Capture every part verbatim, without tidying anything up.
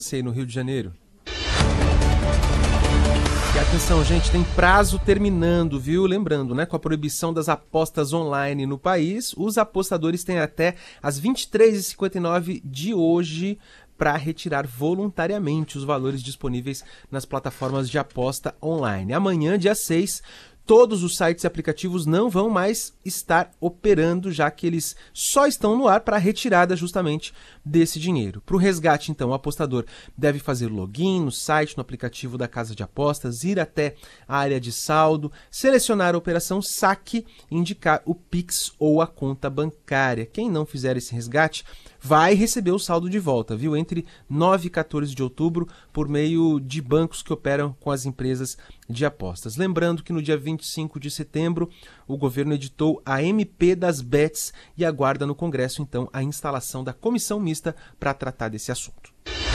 Sei, no Rio de Janeiro. E atenção, gente, tem prazo terminando, viu? Lembrando, né, com a proibição das apostas online no país, os apostadores têm até às vinte e três e cinquenta e nove de hoje para retirar voluntariamente os valores disponíveis nas plataformas de aposta online. Amanhã, dia seis, todos os sites e aplicativos não vão mais estar operando, já que eles só estão no ar para a retirada justamente desse dinheiro. Para o resgate, então, o apostador deve fazer login no site, no aplicativo da casa de apostas, ir até a área de saldo, selecionar a operação saque e indicar o Pix ou a conta bancária. Quem não fizer esse resgate vai receber o saldo de volta, viu? Entre nove e quatorze de outubro, por meio de bancos que operam com as empresas de apostas. Lembrando que no dia vinte e cinco de setembro, o governo editou a M P das bets e aguarda no Congresso, então, a instalação da comissão mista para tratar desse assunto.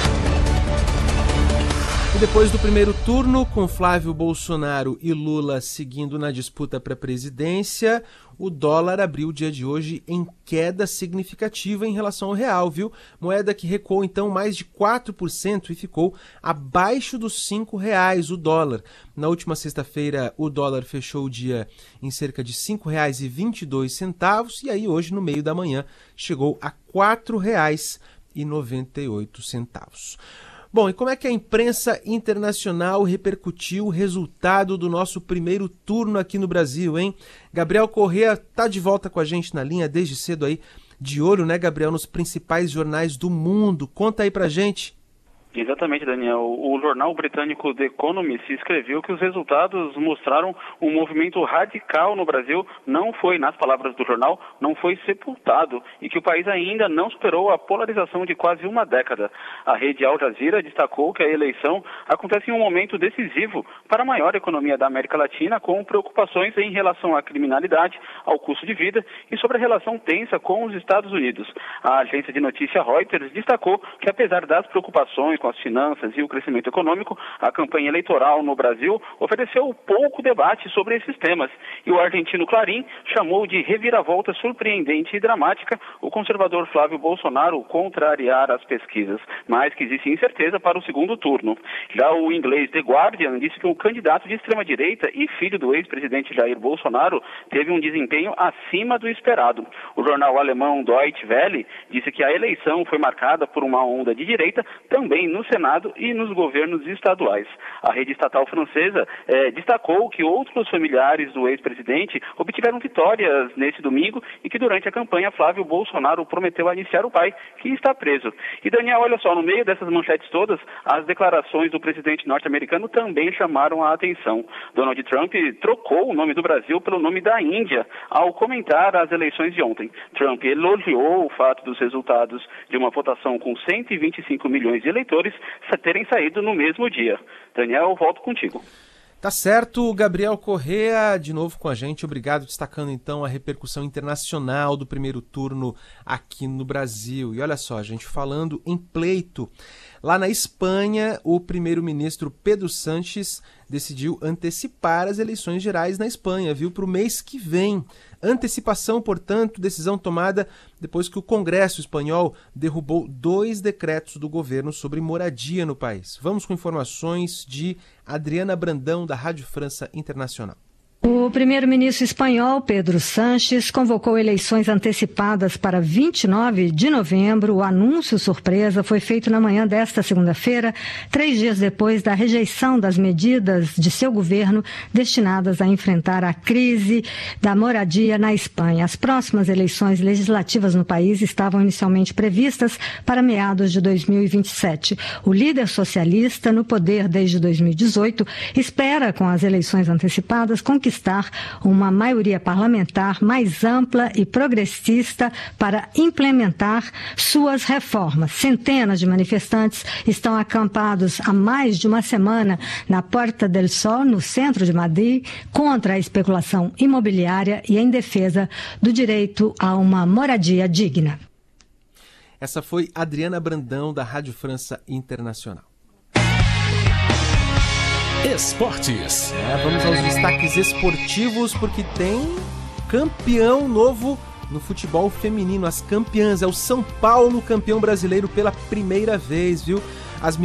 E depois do primeiro turno, com Flávio Bolsonaro e Lula seguindo na disputa para a presidência, o dólar abriu o dia de hoje em queda significativa em relação ao real, viu? Moeda que recuou então mais de quatro por cento e ficou abaixo dos cinco reais o dólar. Na última sexta-feira, o dólar fechou o dia em cerca de cinco reais e vinte e dois centavos e aí hoje, no meio da manhã, chegou a quatro reais e noventa e oito centavos. Bom, e como é que a imprensa internacional repercutiu o resultado do nosso primeiro turno aqui no Brasil, hein? Gabriel Corrêa está de volta com a gente na linha desde cedo aí, de olho, né, Gabriel, nos principais jornais do mundo. Conta aí pra gente. Exatamente, Daniel. O jornal britânico The Economist escreveu que os resultados mostraram um movimento radical no Brasil, não foi, nas palavras do jornal, não foi sepultado e que o país ainda não superou a polarização de quase uma década. A rede Al Jazeera destacou que a eleição acontece em um momento decisivo para a maior economia da América Latina, com preocupações em relação à criminalidade, ao custo de vida e sobre a relação tensa com os Estados Unidos. A agência de notícia Reuters destacou que, apesar das preocupações com as finanças e o crescimento econômico, a campanha eleitoral no Brasil ofereceu pouco debate sobre esses temas. E o argentino Clarín chamou de reviravolta surpreendente e dramática o conservador Flávio Bolsonaro contrariar as pesquisas, mas que existe incerteza para o segundo turno. Já o inglês The Guardian disse que o candidato de extrema-direita e filho do ex-presidente Jair Bolsonaro teve um desempenho acima do esperado. O jornal alemão Deutsche Welle disse que a eleição foi marcada por uma onda de direita também no Senado e nos governos estaduais. A rede estatal francesa eh, destacou que outros familiares do ex-presidente obtiveram vitórias nesse domingo e que durante a campanha Flávio Bolsonaro prometeu iniciar o pai, que está preso. E Daniel, olha só, no meio dessas manchetes todas, as declarações do presidente norte-americano também chamaram a atenção. Donald Trump trocou o nome do Brasil pelo nome da Índia ao comentar as eleições de ontem. Trump elogiou o fato dos resultados de uma votação com cento e vinte e cinco milhões de eleitores terem saído no mesmo dia. Daniel, volto contigo. Tá certo, Gabriel Corrêa, de novo com a gente. Obrigado, destacando então a repercussão internacional do primeiro turno aqui no Brasil. E olha só, gente, falando em pleito, lá na Espanha, o primeiro-ministro Pedro Sánchez decidiu antecipar as eleições gerais na Espanha, viu, para o mês que vem. Antecipação, portanto, decisão tomada depois que o Congresso espanhol derrubou dois decretos do governo sobre moradia no país. Vamos com informações de Adriana Brandão, da Rádio França Internacional. O primeiro-ministro espanhol, Pedro Sánchez, convocou eleições antecipadas para vinte e nove de novembro. O anúncio surpresa foi feito na manhã desta segunda-feira, três dias depois da rejeição das medidas de seu governo destinadas a enfrentar a crise da moradia na Espanha. As próximas eleições legislativas no país estavam inicialmente previstas para meados de dois mil e vinte e sete. O líder socialista, no poder desde dois mil e dezoito, espera, com as eleições antecipadas, conquistar uma maioria parlamentar mais ampla e progressista para implementar suas reformas. Centenas de manifestantes estão acampados há mais de uma semana na Puerta del Sol, no centro de Madrid, contra a especulação imobiliária e em defesa do direito a uma moradia digna. Essa foi Adriana Brandão, da Rádio França Internacional. Esportes. É, vamos aos destaques esportivos, porque tem campeão novo no futebol feminino. As campeãs, é o São Paulo campeão brasileiro pela primeira vez, viu?